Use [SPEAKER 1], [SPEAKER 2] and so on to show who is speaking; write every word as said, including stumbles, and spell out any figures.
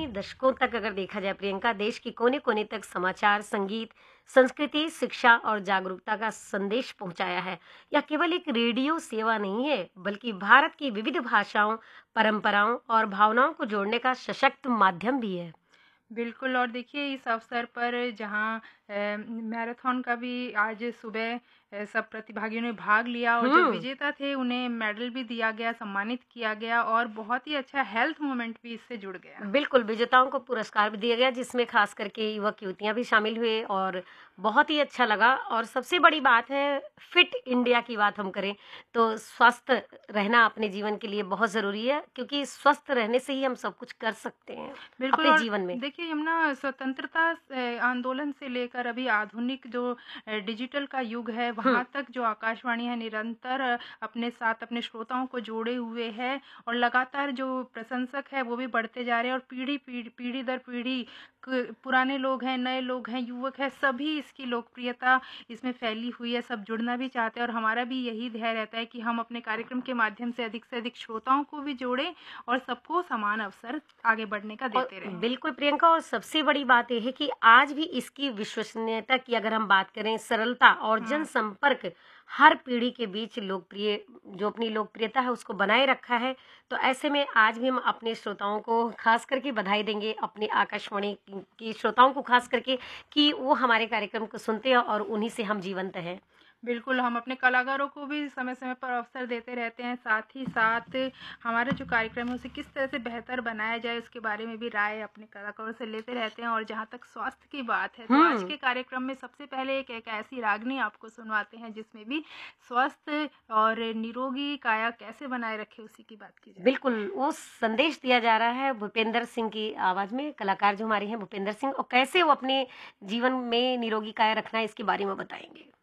[SPEAKER 1] कई दशकों तक अगर देखा जाए प्रियंका, देश के कोने-कोने तक समाचार, संगीत, संस्कृति, शिक्षा और जागरूकता का संदेश पहुंचाया है। यह केवल एक रेडियो सेवा नहीं है, बल्कि भारत की विविध भाषाओं, परंपराओं और भावनाओं को जोड़ने का सशक्त माध्यम भी है।
[SPEAKER 2] बिल्कुल। और देखिए इस अवसर पर जहाँ अ, मैराथन का भी आज सुबह अ, सब प्रतिभागियों ने भाग लिया और जो
[SPEAKER 1] हुँ।
[SPEAKER 2] विजेता थे उन्हें मेडल भी दिया गया, सम्मानित किया गया और बहुत ही अच्छा हेल्थ मोमेंट भी इससे जुड़ गया।
[SPEAKER 1] बिल्कुल, विजेताओं को पुरस्कार भी दिया गया जिसमें ख़ास करके युवक-युवतियाँ भी शामिल हुए और बहुत ही अच्छा लगा। और सबसे बड़ी बात है, फिट इंडिया की बात हम करें तो स्वस्थ रहना अपने जीवन के लिए बहुत ज़रूरी है, क्योंकि स्वस्थ रहने से ही हम सब कुछ कर सकते हैं
[SPEAKER 2] बिल्कुल।
[SPEAKER 1] अपने
[SPEAKER 2] और
[SPEAKER 1] जीवन में।
[SPEAKER 2] देखिए यमुना, स्वतंत्रता से आंदोलन से लेकर अभी आधुनिक जो अ, डिजिटल का युग है
[SPEAKER 1] हुँ।
[SPEAKER 2] वहाँ तक जो आकाशवाणी है निरंतर अ, अपने साथ अपने श्रोताओं को जोड़े हुए है और लगातार जो प्रशंसक है वो भी बढ़ते जा रहे हैं और पीढ़ी पीढ़ी पीढ़ी दर पीढ़ी क- पुराने लोग हैं, नए लोग हैं, युवक है, सभी इसकी लोकप्रियता इसमें फैली हुई है। सब जुड़ना भी चाहते हैं और हमारा भी यही ध्येय रहता है कि हम अपने कार्यक्रम के माध्यम से अधिक से अधिक श्रोताओं को भी जोड़ें और सबको समान अवसर आगे बढ़ने का
[SPEAKER 1] और
[SPEAKER 2] देते रहें।
[SPEAKER 1] बिल्कुल प्रियंका, और सबसे बड़ी बात ये है कि आज भी इसकी विश्वसनीयता की अगर हम बात करें, सरलता और
[SPEAKER 2] हाँ।
[SPEAKER 1] जनसंपर्क हर पीढ़ी के बीच लोकप्रिय जो अपनी लोकप्रियता है उसको बनाए रखा है। तो ऐसे में आज भी हम अपने श्रोताओं को खास करके बधाई देंगे, अपने आकाशवाणी की की श्रोताओं को खास करके, कि वो हमारे कार्यक्रम को सुनते हैं और उन्हीं से हम जीवंत हैं।
[SPEAKER 2] बिल्कुल, हम अपने कलाकारों को भी समय-समय पर अवसर देते रहते हैं, साथ ही साथ हमारे जो कार्यक्रम है उसे किस तरह से बेहतर बनाया जाए उसके बारे में भी राय अपने कलाकारों से लेते रहते हैं। और जहाँ तक स्वास्थ्य की बात है तो आज
[SPEAKER 1] हुँ।
[SPEAKER 2] के कार्यक्रम में सबसे पहले एक एक ऐसी रागनी आपको सुनवाते हैं जिसमें भी स्वस्थ और निरोगी काया कैसे बनाए रखें उसी की बात की जाएगी।
[SPEAKER 1] बिल्कुल, वो संदेश दिया जा रहा है भूपेंद्र सिंह की आवाज़ में, कलाकार जो हमारे हैं भूपेंद्र सिंह, और कैसे वो अपने जीवन में निरोगी काया रखना है इसके बारे में बताएँगे।